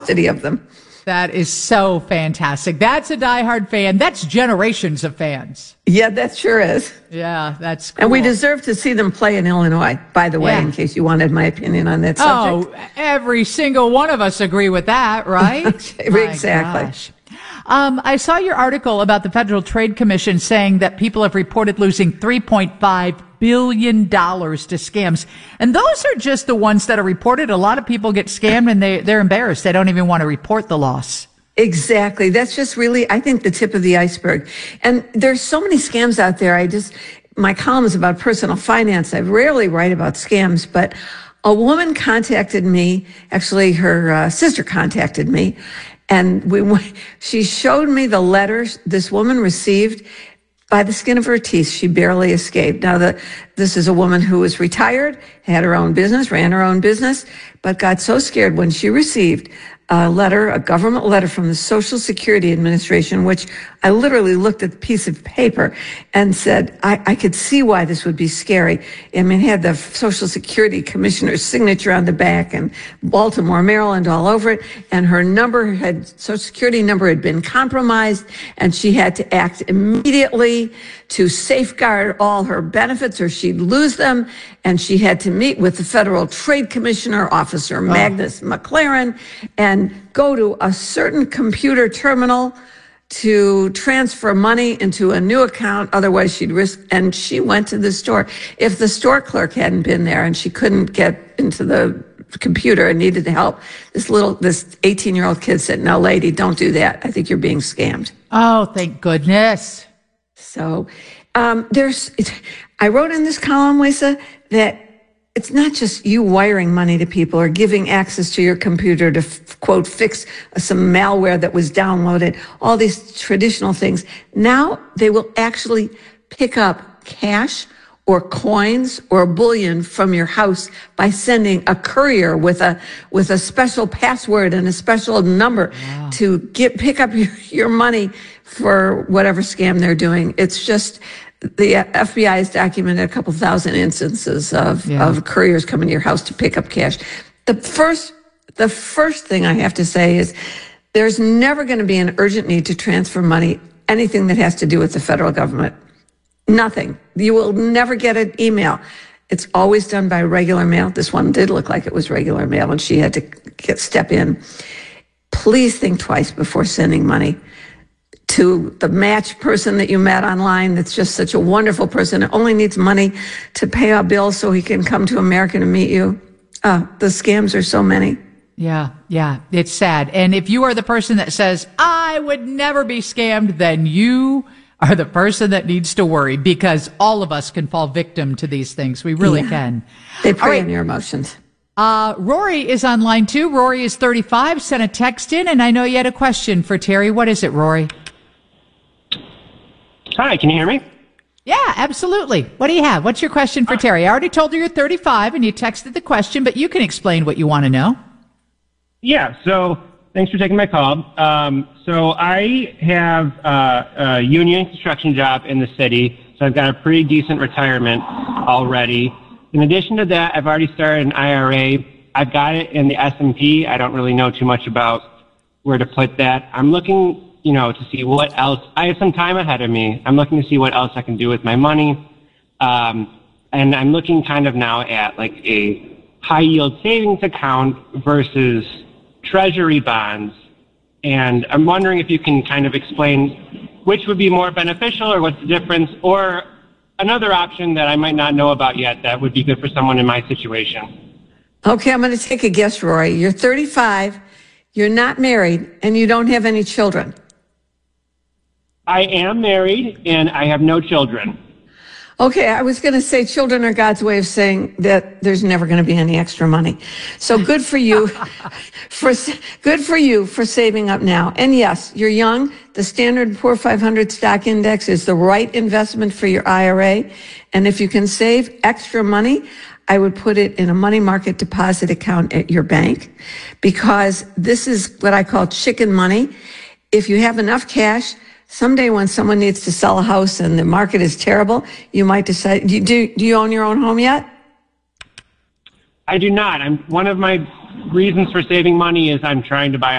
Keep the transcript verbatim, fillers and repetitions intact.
custody of them. That is so fantastic. That's a diehard fan. That's generations of fans. Yeah, that sure is. Yeah, that's cool. And we deserve to see them play in Illinois, by the way, Yeah. in case you wanted my opinion on that subject. Oh, every single one of us agree with that, right? Exactly. Gosh. Um, I saw your article about the Federal Trade Commission saying that people have reported losing three point five billion dollars to scams. And those are just the ones that are reported. A lot of people get scammed and they, they're embarrassed. They don't even want to report the loss. Exactly. That's just really, I think, the tip of the iceberg. And there's so many scams out there. I just, my column is about personal finance. I rarely write about scams, but a woman contacted me. Actually, her uh, sister contacted me. And we, she showed me the letters this woman received. By the skin of her teeth, she barely escaped. Now, the, this is a woman who was retired, had her own business, ran her own business, but got so scared when she received a letter, a government letter from the Social Security Administration, which I literally looked at the piece of paper and said, I, I could see why this would be scary. I mean, it had the Social Security Commissioner's signature on the back and Baltimore, Maryland all over it. And her number had, Social Security number had been compromised, and she had to act immediately to safeguard all her benefits or she'd lose them. And she had to meet with the Federal Trade Commissioner, Officer Magnus McLaren, and go to a certain computer terminal to transfer money into a new account. Otherwise, she'd risk. And she went to the store. If the store clerk hadn't been there and she couldn't get into the computer and needed the help, this little, this eighteen-year-old kid said, "No, lady, don't do that. I think you're being scammed." Oh, thank goodness. So um, there's, it, I wrote in this column, Lisa, that it's not just you wiring money to people or giving access to your computer to, f- quote, fix some malware that was downloaded, all these traditional things. Now they will actually pick up cash or coins or bullion from your house by sending a courier with a with a special password and a special number wow. to get pick up your, your money for whatever scam they're doing. It's just, the F B I has documented a couple thousand instances of, yeah. of couriers coming to your house to pick up cash. The first, the first thing I have to say is there's never going to be an urgent need to transfer money, anything that has to do with the federal government. Nothing. You will never get an email. It's always done by regular mail. This one did look like it was regular mail, and she had to get step in. Please think twice before sending money to the match person that you met online that's just such a wonderful person. It only needs money to pay a bill so he can come to America to meet you. Uh, the scams are so many. Yeah, yeah, it's sad. And if you are the person that says, I would never be scammed, then you are the person that needs to worry, because all of us can fall victim to these things. We really yeah. can. They prey right. on your emotions. Uh, Rory is on line two. Rory is thirty-five, sent a text in, and I know you had a question for Terry. What is it, Rory? Hi, can you hear me? Yeah, absolutely. What do you have? What's your question for Terry? I already told her you're thirty-five and you texted the question, but you can explain what you want to know. Yeah, so thanks for taking my call. Um, so I have uh, a union construction job in the city, so I've got a pretty decent retirement already. In addition to that, I've already started an I R A. I've got it in the S and P. I don't really know too much about where to put that. I'm looking, you know, to see what else. I have some time ahead of me. I'm looking to see what else I can do with my money. Um, and I'm looking kind of now at like a high yield savings account versus treasury bonds. And I'm wondering if you can kind of explain which would be more beneficial or what's the difference, or another option that I might not know about yet that would be good for someone in my situation. Okay, I'm going to take a guess, Roy. You're thirty-five, you're not married, and you don't have any children. I am married, and I have no children. Okay, I was going to say children are God's way of saying that there's never going to be any extra money. So good for you, for good for you for saving up now. And yes, you're young. The Standard and Poor five hundred stock index is the right investment for your I R A. And if you can save extra money, I would put it in a money market deposit account at your bank, because this is what I call chicken money. If you have enough cash, someday when someone needs to sell a house and the market is terrible, you might decide, do you, do you own your own home yet? I do not. I'm one of my reasons for saving money is I'm trying to buy